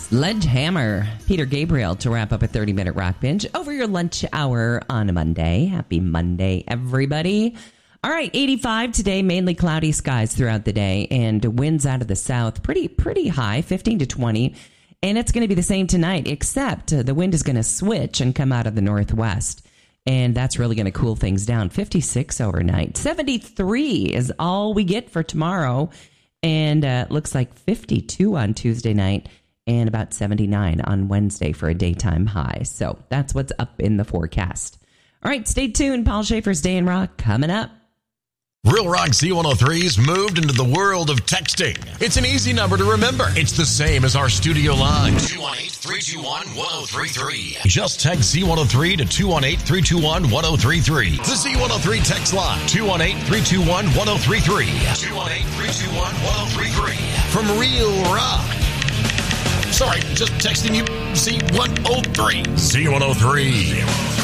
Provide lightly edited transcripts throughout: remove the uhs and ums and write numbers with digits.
Sledgehammer, Peter Gabriel to wrap up a 30-minute rock binge over your lunch hour on a Monday. Happy Monday, everybody. All right, 85 today, mainly cloudy skies throughout the day, and winds out of the south pretty high, 15 to 20. And it's going to be the same tonight, except the wind is going to switch and come out of the northwest. And that's really going to cool things down. 56 overnight. 73 is all we get for tomorrow. And it looks like 52 on Tuesday night and about 79 on Wednesday for a daytime high. So that's what's up in the forecast. All right, stay tuned. Paul Schaefer's Day in Rock coming up. Real Rock Z103's moved into the world of texting. It's an easy number to remember. It's the same as our studio line. 218-321-1033. Just text Z103 to 218-321-1033. The Z103 text line. 218-321-1033. 218-321-1033. From Real Rock. Sorry, just texting you Z103. Z103.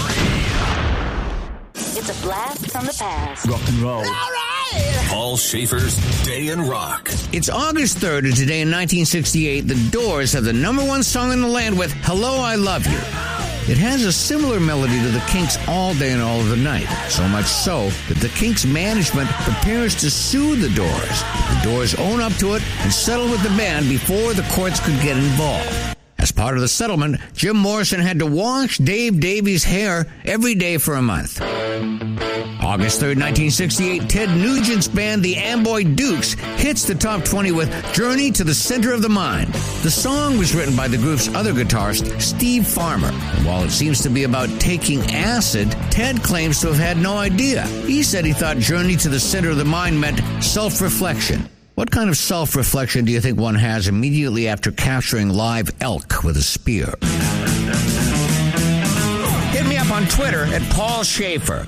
It's a blast from the past. Rock and roll. All right. Paul Schaefer's Day in Rock. It's August 3rd, and today in 1968, the Doors have the number one song in the land with Hello, I Love You. It has a similar melody to the Kinks' All Day and All of the Night, so much so that the Kinks' management prepares to sue the Doors. The Doors own up to it and settle with the band before the courts could get involved. As part of the settlement, Jim Morrison had to wash Dave Davies' hair every day for a month. August 3rd, 1968, Ted Nugent's band, the Amboy Dukes, hits the top 20 with Journey to the Center of the Mind. The song was written by the group's other guitarist, Steve Farmer. And while it seems to be about taking acid, Ted claims to have had no idea. He said he thought Journey to the Center of the Mind meant self-reflection. What kind of self-reflection do you think one has immediately after capturing live elk with a spear? Hit me up on Twitter at Paul Schaefer.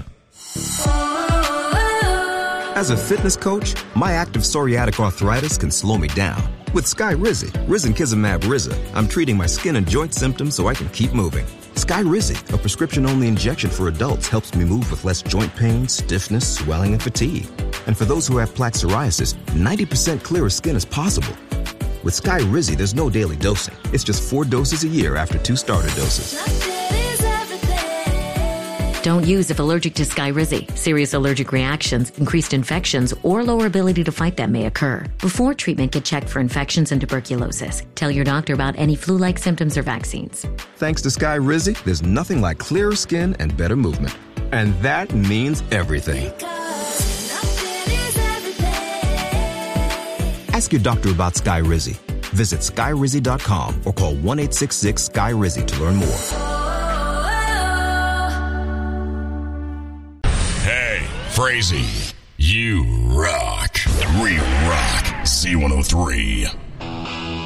As a fitness coach, my active psoriatic arthritis can slow me down. With Skyrizi, Risankizumab Riza, I'm treating my skin and joint symptoms so I can keep moving. Skyrizi, a prescription-only injection for adults, helps me move with less joint pain, stiffness, swelling, and fatigue. And for those who have plaque psoriasis, 90% clearer skin is possible. With Skyrizi, there's no daily dosing. It's just 4 doses a year after 2 starter doses. Don't use if allergic to Skyrizi. Serious allergic reactions, increased infections, or lower ability to fight them may occur. Before treatment, get checked for infections and tuberculosis. Tell your doctor about any flu-like symptoms or vaccines. Thanks to Skyrizi, there's nothing like clearer skin and better movement. And that means everything. Ask your doctor about Skyrizi. Visit Skyrizi.com or call 1-866-SKY-RIZZI to learn more. Frazee, you rock. Real Rock Z103.